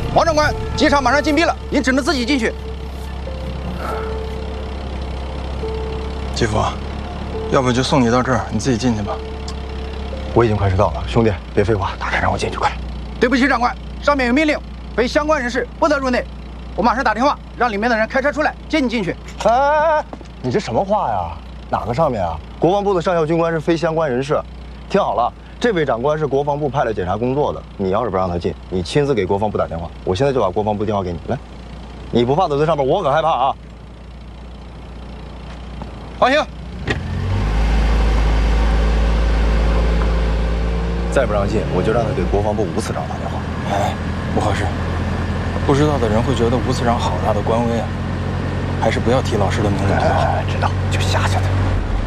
王长官，机场马上禁闭了，您只能自己进去。 继父，要不就送你到这儿，你自己进去吧。 我已经快迟到了，兄弟，别废话，大胆让我进去，快！ 对不起，长官，上面有命令，非相关人士不得入内。我马上打电话，让里面的人开车出来接你进去。 哎，你这什么话呀？哪个上面啊？国防部的上校军官是非相关人士。听好了，这位长官是国防部派来检查工作的。你要是不让他进，你亲自给国防部打电话。我现在就把国防部电话给你，来。你不怕得罪上面，我可害怕啊！ 放行。 再不让进，我就让他给国防部吴次长打电话。 哎，不合适，不知道的人会觉得吴次长好大的官威啊，还是不要提老师的名字最好。 知道，就吓吓他。